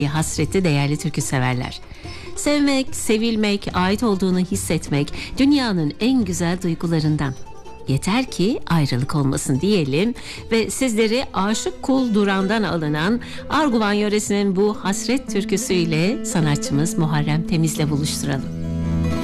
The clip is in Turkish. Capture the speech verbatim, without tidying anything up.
hasreti değerli türkü severler. Sevmek, sevilmek, ait olduğunu hissetmek dünyanın en güzel duygularından. Yeter ki ayrılık olmasın diyelim ve sizleri Aşık Kul Duran'dan alınan Arguvan yöresinin bu hasret türküsüyle sanatçımız Muharrem Temiz'le buluşturalım.